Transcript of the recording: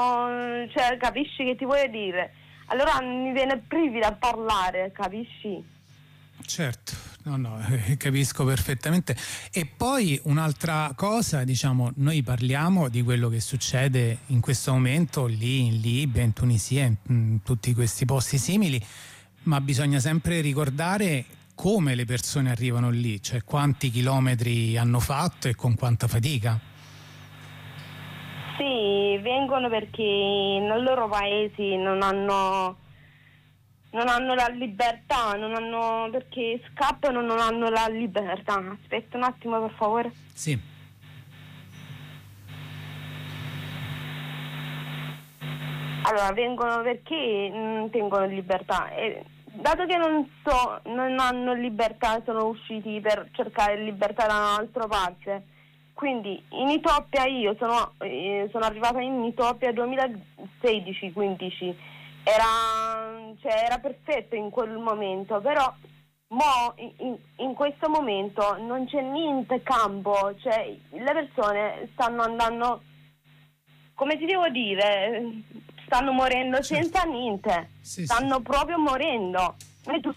cioè, capisci che ti voglio dire? Allora mi viene brivida a parlare, capisci? Certo, no, capisco perfettamente. E poi un'altra cosa, diciamo, noi parliamo di quello che succede in questo momento lì in Libia, in Tunisia, in tutti questi posti simili, ma bisogna sempre ricordare come le persone arrivano lì, cioè quanti chilometri hanno fatto e con quanta fatica. Sì, vengono perché nei loro paesi non hanno la libertà, perché scappano, non hanno la libertà. Aspetta un attimo, per favore. Sì. Allora, vengono perché non tengono libertà. E dato che non hanno libertà, sono usciti per cercare libertà da un'altra parte. Quindi in Etiopia io sono arrivata in Etiopia 2016-15. Era perfetto in quel momento, però in questo momento non c'è niente campo, cioè le persone stanno andando, come ti devo dire, stanno morendo senza niente, Sì, stanno proprio morendo. Noi